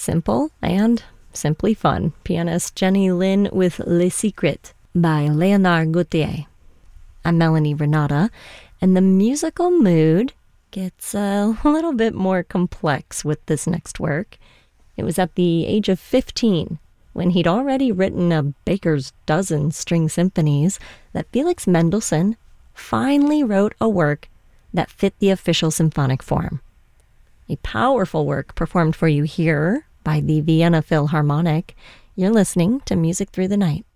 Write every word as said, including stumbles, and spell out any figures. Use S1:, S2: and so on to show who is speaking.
S1: Simple and simply fun. Pianist Jenny Lin with Le Secret by Leonard Gautier. I'm Melanie Renata, and the musical mood gets a little bit more complex with this next work. It was at the age of fifteen, when he'd already written a baker's dozen string symphonies, that Felix Mendelssohn finally wrote a work that fit the official symphonic form. A powerful work performed for you here by the Vienna Philharmonic. You're listening to Music Through the Night.